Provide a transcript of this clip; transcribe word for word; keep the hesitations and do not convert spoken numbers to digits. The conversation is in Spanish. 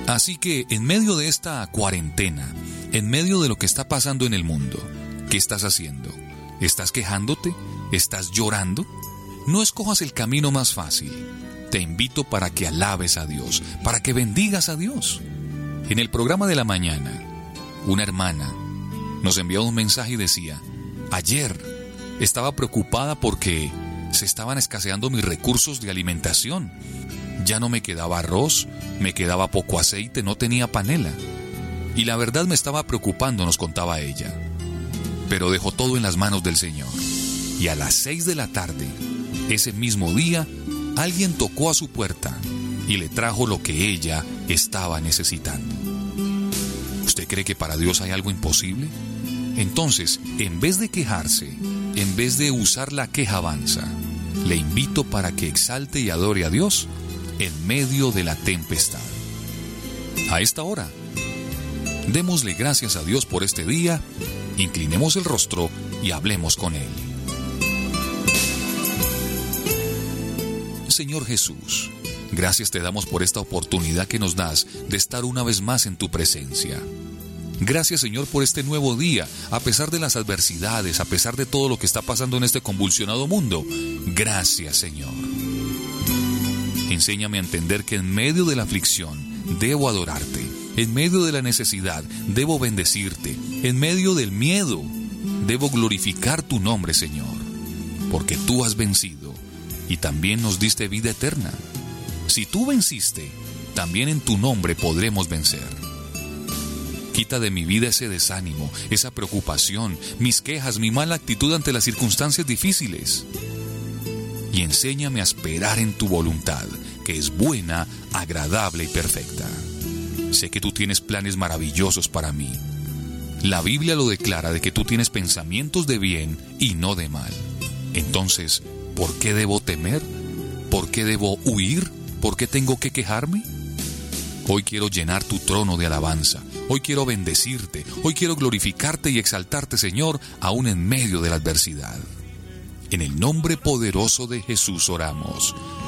Así que en medio de esta cuarentena, en medio de lo que está pasando en el mundo, ¿qué estás haciendo? ¿Estás quejándote? ¿Estás llorando? No escojas el camino más fácil. Te invito para que alabes a Dios, para que bendigas a Dios. En el programa de la mañana, una hermana nos envió un mensaje y decía: ayer estaba preocupada porque se estaban escaseando mis recursos de alimentación. Ya no me quedaba arroz, me quedaba poco aceite, no tenía panela. Y la verdad me estaba preocupando, nos contaba ella. Pero dejó todo en las manos del Señor. Y a las seis de la tarde, ese mismo día, alguien tocó a su puerta y le trajo lo que ella estaba necesitando. ¿Usted cree que para Dios hay algo imposible? Entonces, en vez de quejarse, en vez de usar la quejabanza, le invito para que exalte y adore a Dios en medio de la tempestad. A esta hora, démosle gracias a Dios por este día, inclinemos el rostro y hablemos con Él. Señor Jesús, gracias te damos por esta oportunidad que nos das de estar una vez más en tu presencia. Gracias, Señor, por este nuevo día, a pesar de las adversidades, a pesar de todo lo que está pasando en este convulsionado mundo. Gracias, Señor. Enséñame a entender que en medio de la aflicción debo adorarte, en medio de la necesidad debo bendecirte, en medio del miedo debo glorificar tu nombre, Señor, porque tú has vencido y también nos diste vida eterna. Si tú venciste, también en tu nombre podremos vencer. Quita de mi vida ese desánimo, esa preocupación, mis quejas, mi mala actitud ante las circunstancias difíciles. Y enséñame a esperar en tu voluntad, que es buena, agradable y perfecta. Sé que tú tienes planes maravillosos para mí. La Biblia lo declara de que tú tienes pensamientos de bien y no de mal. Entonces, ¿por qué debo temer? ¿Por qué debo huir? ¿Por qué tengo que quejarme? Hoy quiero llenar tu trono de alabanza. Hoy quiero bendecirte. Hoy quiero glorificarte y exaltarte, Señor, aún en medio de la adversidad. En el nombre poderoso de Jesús oramos.